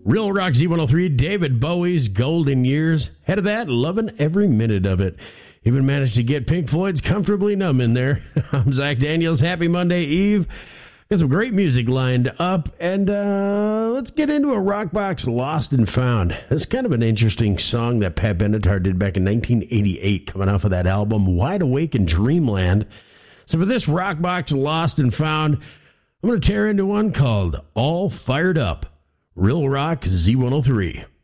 Real Rock Z103, David Bowie's Golden Years. Head of that, loving every minute of it. Even managed to get Pink Floyd's Comfortably Numb in there. I'm Zach Daniels. Happy Monday Eve. Got some great music lined up, and let's get into a Rock Box Lost and Found. It's kind of an interesting song that Pat Benatar did back in 1988, coming off of that album, Wide Awake in Dreamland. So for this Rock Box Lost and Found, I'm going to tear into one called All Fired Up. Real Rock Z103.